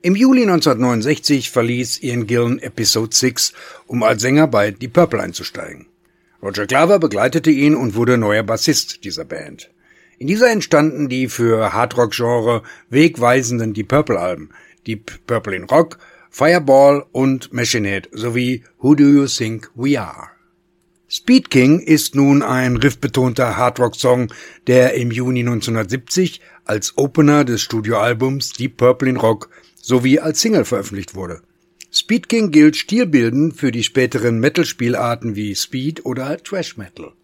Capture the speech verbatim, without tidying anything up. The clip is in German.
Im Juli neunzehnhundertneunundsechzig verließ Ian Gillan Episode sechs, um als Sänger bei Deep Purple einzusteigen. Roger Glover begleitete ihn und wurde neuer Bassist dieser Band. In dieser entstanden die für Hardrock-Genre wegweisenden Deep Purple-Alben Deep Purple in Rock, Fireball und Machine Head sowie Who Do You Think We Are? Speed King ist nun ein riffbetonter Hardrock-Song, der im Juni neunzehnhundertsiebzig als Opener des Studioalbums Deep Purple in Rock sowie als Single veröffentlicht wurde. Speed King gilt stilbildend für die späteren Metal-Spielarten wie Speed oder Thrash Metal.